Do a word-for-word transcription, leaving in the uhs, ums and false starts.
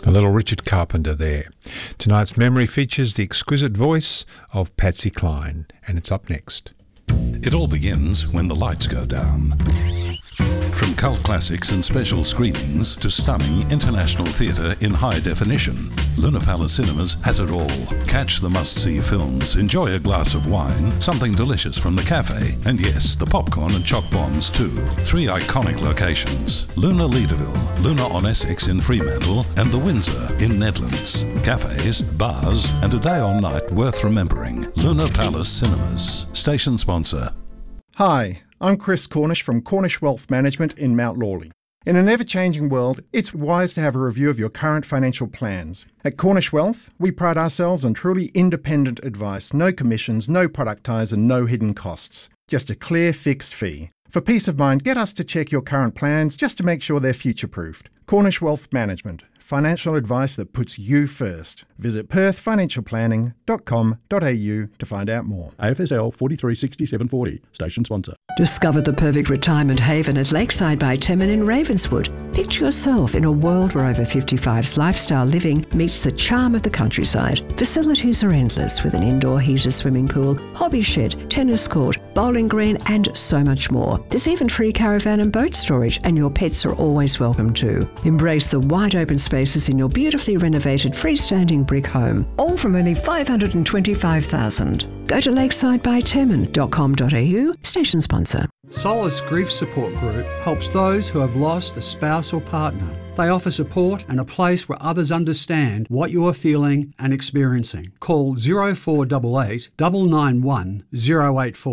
A little Richard Carpenter there. Tonight's memory features the exquisite voice of Patsy Cline, and it's up next. It all begins when the lights go down. From cult classics and special screenings to stunning international theatre in high definition, Luna Palace Cinemas has it all. Catch the must-see films, enjoy a glass of wine, something delicious from the cafe, and yes, the popcorn and choc bombs too. Three iconic locations: Luna Leederville, Luna on Essex in Fremantle, and the Windsor in Nedlands. Cafes, bars, and a day or night worth remembering. Luna Palace Cinemas. Station sponsor. Hi, I'm Chris Cornish from Cornish Wealth Management in Mount Lawley. In an ever-changing world, it's wise to have a review of your current financial plans. At Cornish Wealth, we pride ourselves on truly independent advice, no commissions, no product ties and no hidden costs. Just a clear fixed fee. For peace of mind, get us to check your current plans just to make sure they're future-proofed. Cornish Wealth Management. Financial advice that puts you first. Visit perth financial planning dot com dot a u to find out more. A F S L forty-three sixty-seven forty, station sponsor. Discover the perfect retirement haven at Lakeside by Temin in Ravenswood. Picture yourself in a world where over fifty-five's lifestyle living meets the charm of the countryside. Facilities are endless with an indoor heated swimming pool, hobby shed, tennis court, bowling green and so much more. There's even free caravan and boat storage, and your pets are always welcome too. Embrace the wide open spaces in your beautifully renovated freestanding brick home, all from only five hundred twenty-five thousand dollars. Go to lakeside by temin dot com dot a u, station sponsor. Solace Grief Support Group helps those who have lost a spouse or partner. They offer support and a place where others understand what you are feeling and experiencing. Call zero four eight eight, nine nine one, zero eight four.